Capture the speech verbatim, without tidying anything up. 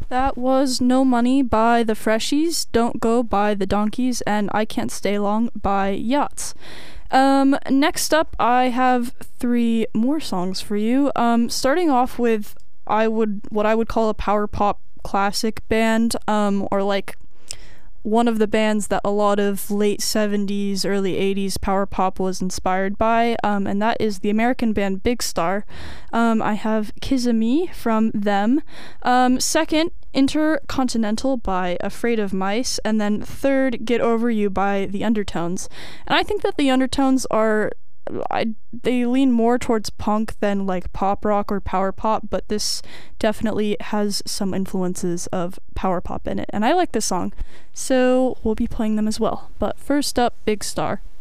That was No Money by the Freshies, Don't Go by the Donkeys, and I Can't Stay Long by Yachts. Um, next up, I have three more songs for you. Um, starting off with I would what I would call a power pop classic band, um, or like one of the bands that a lot of late seventies, early eighties power pop was inspired by, um, and that is the American band Big Star. Um, I have Kiss-A-Me from them. Um, second, Intercontinental by Afraid of Mice, and then third, Get Over You by The Undertones. And I think that The Undertones are I they lean more towards punk than like pop rock or power pop, but this definitely has some influences of power pop in it, and I like this song, so we'll be playing them as well. But first up, Big Star.